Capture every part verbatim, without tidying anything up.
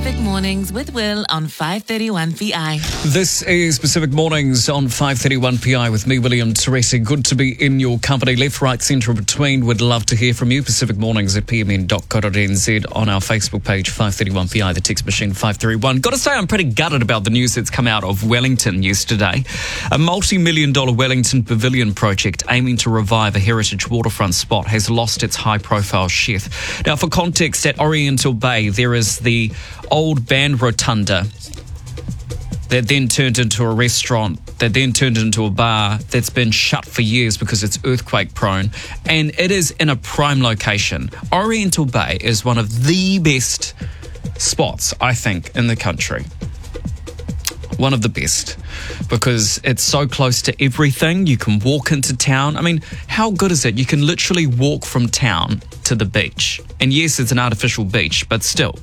Pacific Mornings with Will on five thirty-one P I. This is Pacific Mornings on five thirty-one P I with me, William Teresi. Good to be in your company. Left, right, centre, between. Would love to hear from you. Pacific Mornings at p m n dot co dot n z on our Facebook page, five thirty-one P I, the text machine five three one. Got to say, I'm pretty gutted about the news that's come out of Wellington yesterday. A multi-million dollar Wellington Pavilion project aiming to revive a heritage waterfront spot has lost its high-profile chef. Now, for context, at Oriental Bay, there is the old band rotunda that then turned into a restaurant, that then turned into a bar that's been shut for years because it's earthquake prone, and it is in a prime location. Oriental Bay is one of the best spots, I think, in the country. One of the best, because it's so close to everything. You can walk into town. I mean, how good is it? You can literally walk from town to the beach. And yes, it's an artificial beach, but still.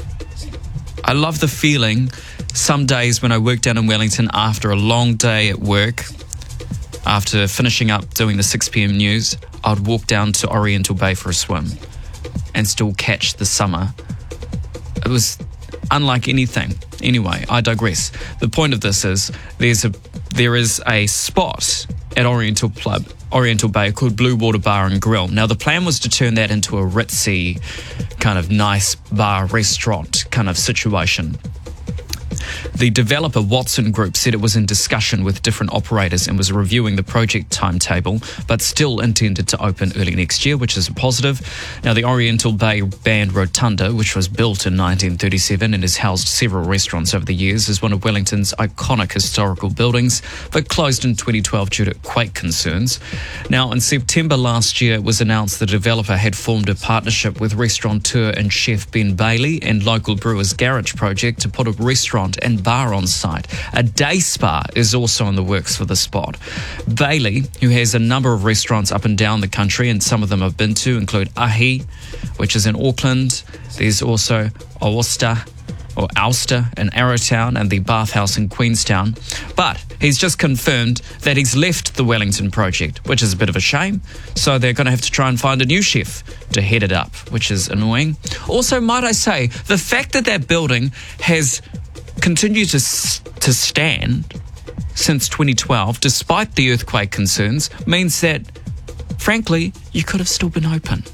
I love the feeling some days when I work down in Wellington after a long day at work, after finishing up doing the six p.m. news, I'd walk down to Oriental Bay for a swim and still catch the summer. It was unlike anything. Anyway, I digress. The point of this is there's a there is a spot at Oriental Club, Oriental Bay called Blue Water Bar and Grill. Now, the plan was to turn that into a ritzy, kind of nice bar restaurant kind of situation. The developer Watson Group said it was in discussion with different operators and was reviewing the project timetable, but still intended to open early next year, which is a positive. Now, the Oriental Bay Band Rotunda, which was built in nineteen thirty-seven and has housed several restaurants over the years, is one of Wellington's iconic historical buildings, but closed in twenty twelve due to quake concerns. Now, in September last year, it was announced the developer had formed a partnership with restaurateur and chef Ben Bailey and local Brewers Garage Project to put a restaurant and bar on site. A day spa is also in the works for the spot. Bailey, who has a number of restaurants up and down the country, and some of them I've been to, include Ahi, which is in Auckland. There's also Aosta, or Ulster in Arrowtown, and the Bathhouse in Queenstown. But he's just confirmed that he's left the Wellington project, which is a bit of a shame. So they're going to have to try and find a new chef to head it up, which is annoying. Also, might I say, the fact that that building has continued to to stand since twenty twelve, despite the earthquake concerns, means that, frankly, you could have still been open.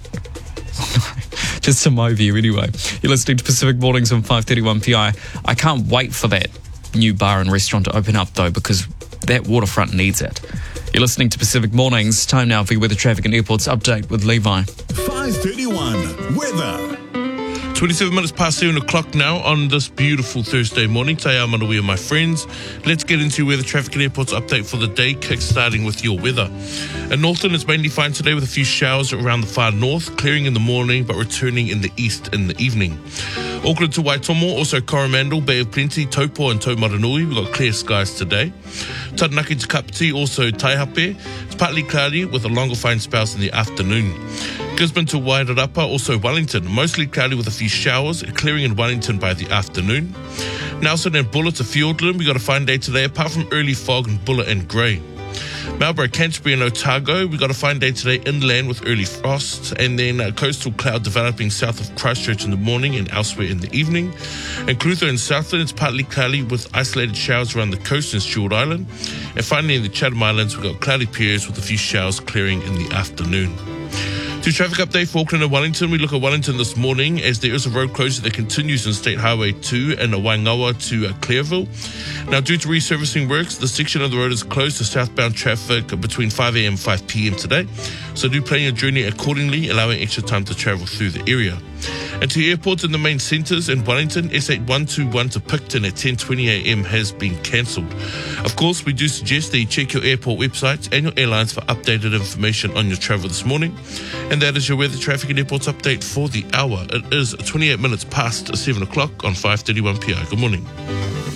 Just in my view, anyway. You're listening to Pacific Mornings on five thirty-one P I. I can't wait for that new bar and restaurant to open up, though, because that waterfront needs it. You're listening to Pacific Mornings. Time now for your weather, traffic and airports update with Levi. five thirty-one weather. twenty-seven minutes past seven o'clock now on this beautiful Thursday morning. Te ao Manawia, my friends. Let's get into your weather, traffic and airports update for the day, kick-starting with your weather. In Northern, it's mainly fine today with a few showers around the far north, clearing in the morning but returning in the east in the evening. Auckland to Waitomo, also Coromandel, Bay of Plenty, Taupo and Taumaranui. We've got clear skies today. Taranaki to Kapiti, also Taihape. It's partly cloudy with a longer fine spells in the afternoon. Gisborne to Wairarapa, also Wellington, mostly cloudy with a few showers, clearing in Wellington by the afternoon. Nelson and Buller to Fiordland, we got a fine day today, apart from early fog in Buller and Grey. Marlborough, Canterbury and Otago, we got a fine day today inland with early frost, and then uh, coastal cloud developing south of Christchurch in the morning and elsewhere in the evening. And Clutha and Southland, it's partly cloudy with isolated showers around the coast in Stewart Island. And finally in the Chatham Islands, we got cloudy periods with a few showers clearing in the afternoon. To traffic update for Auckland and Wellington, we look at Wellington this morning as there is a road closure that continues on State Highway two and Waingawa to uh, Clearville. Now, due to resurfacing works, the section of the road is closed to southbound traffic between five a.m. and five p.m. today. So do plan your journey accordingly, allowing extra time to travel through the area. And to airports in the main centres in Wellington, S eight one two one to Picton at ten twenty a.m. has been cancelled. Of course, we do suggest that you check your airport websites and your airlines for updated information on your travel this morning. And that is your weather, traffic and airports update for the hour. It is twenty-eight minutes past seven o'clock on five thirty-one P I. Good morning.